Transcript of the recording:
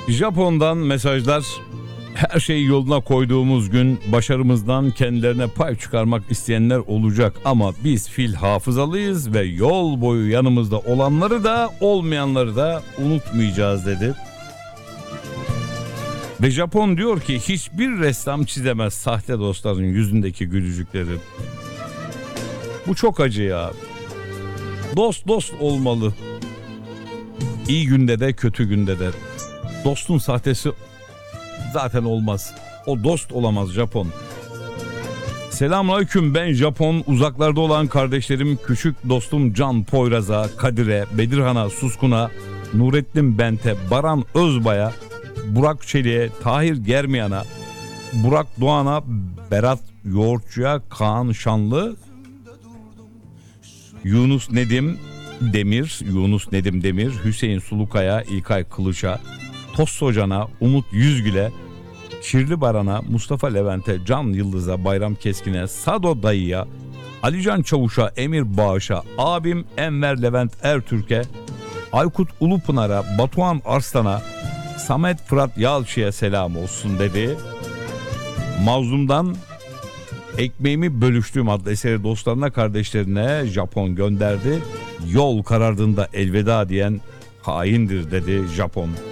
Japon'dan mesajlar. Her şeyi yoluna koyduğumuz gün başarımızdan kendilerine pay çıkarmak isteyenler olacak ama biz fil hafızalıyız ve yol boyu yanımızda olanları da olmayanları da unutmayacağız dedi. Ve Japon diyor ki hiçbir ressam çizemez sahte dostların yüzündeki gülücükleri. Bu çok acı ya. Dost dost olmalı. İyi günde de kötü günde de. Dostun sahtesi zaten olmaz. O dost olamaz Japon. Selamünaleyküm, ben Japon. Uzaklarda olan kardeşlerim küçük dostum Can Poyraz'a, Kadir'e, Bedirhan'a, Suskun'a, Nurettin Bent'e, Baran Özbay'a, Burak Çelik'e, Tahir Germiyan'a, Burak Doğan'a, Berat Yoğurtçu'ya, Kaan Şanlı, Yunus Nedim Demir, Hüseyin Sulukaya, İlkay Kılıç'a, Tost Hocan'a, Umut Yüzgül'e, Şirli Baran'a, Mustafa Levent'e, Can Yıldız'a, Bayram Keskin'e, Sado Dayı'ya, Alican Çavuş'a, Emir Bağış'a, abim Enver Levent Ertürk'e, Aykut Ulupınar'a, Batuhan Arslan'a, Samet Fırat Yalçı'ya selam olsun dedi. Mazlum'dan Ekmeğimi Bölüştüğüm adlı eseri dostlarına, kardeşlerine Japon gönderdi. Yol karardığında elveda diyen haindir dedi Japon.